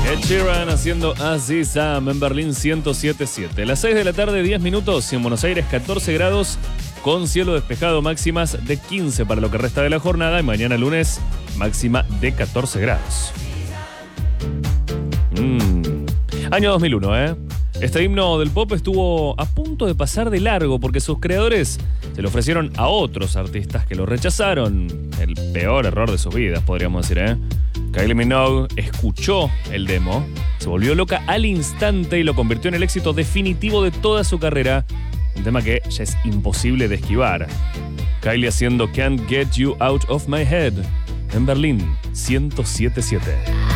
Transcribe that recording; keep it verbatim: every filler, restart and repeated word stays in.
Ed Sheeran haciendo Así Sam en Berlín ciento siete punto siete. Las seis de la tarde, diez minutos, y en Buenos Aires catorce grados, con cielo despejado, máximas de quince para lo que resta de la jornada, y mañana lunes máxima de catorce grados. Mm. Año dos mil uno, ¿eh? Este himno del pop estuvo a punto de pasar de largo porque sus creadores se lo ofrecieron a otros artistas que lo rechazaron. El peor error de sus vidas, podríamos decir, ¿eh? Kylie Minogue escuchó el demo, se volvió loca al instante y lo convirtió en el éxito definitivo de toda su carrera. Un tema que ya es imposible de esquivar. Kylie haciendo Can't Get You Out of My Head en Berlín ciento siete punto siete.